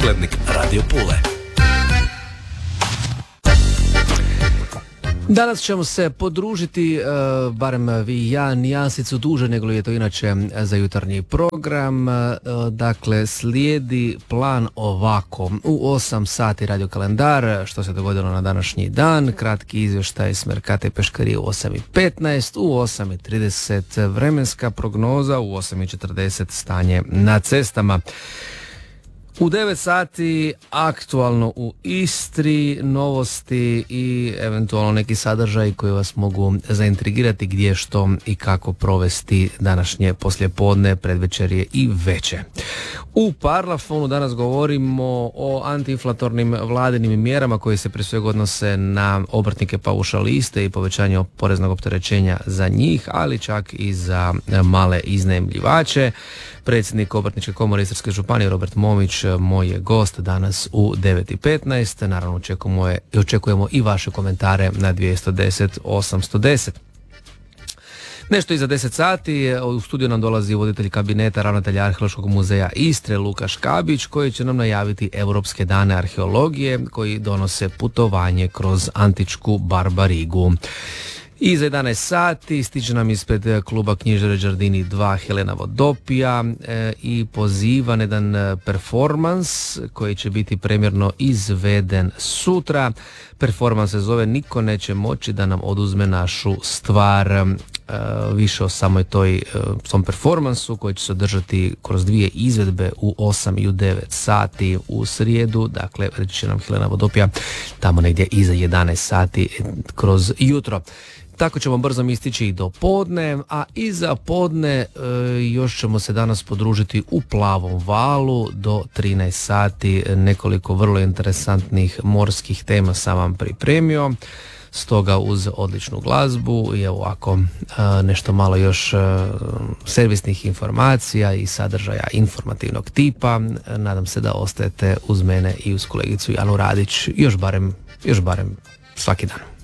glednik Radio Pule. Danas ćemo se podružiti, barem vi i ja, nijansicu duže nego li je to inače za jutarnji program. Dakle, slijedi plan ovako. U 8 sati radio kalendar, što se dogodilo na današnji dan, kratki izvještaj s Merkate Peškarije u 8:15, u 8:30 vremenska prognoza, u 8:40 stanje na cestama. U 9 sati aktualno u Istri, novosti i eventualno neki sadržaj koji vas mogu zaintrigirati gdje, što i kako provesti današnje poslijepodne, predvečerje i veče. U Parlafonu danas govorimo o antiinflatornim vladinim mjerama koje se prije svega odnose na obrtnike paušaliste i povećanje poreznog opterećenja za njih, ali čak i za male iznajmljivače. Predsjednik Obrtničke komore Istarske županije Robert Momić moj je gost danas u 9:15. Naravno očekujemo i vaše komentare na 210 810. Nešto iza 10 sati u studiju nam dolazi voditelj kabineta ravnatelja Arheološkog muzeja Istre Luka Škabić, koji će nam najaviti Europske dane arheologije koji donose putovanje kroz antičku Barbarigu. I za 11 sati stiže nam ispred kluba Knjižare Đardini 2 Helena Vodopija i poziva na jedan performans koji će biti premjerno izveden sutra. Performans se zove Niko neće moći da nam oduzme našu stvar. Više o samoj tom performansu koji će se održati kroz 2 izvedbe u 8 i u 9 sati u srijedu. Dakle, reći će nam Helena Vodopija tamo negdje iza 11 sati kroz jutro. Tako ćemo brzo istići i do podne, a iza podne još ćemo se danas podružiti u Plavom valu do 13 sati. Nekoliko vrlo interesantnih morskih tema sam vam pripremio. Stoga uz odličnu glazbu i ovako nešto malo još servisnih informacija i sadržaja informativnog tipa. Nadam se da ostajete uz mene i uz kolegicu Janu Radić još barem svaki dan.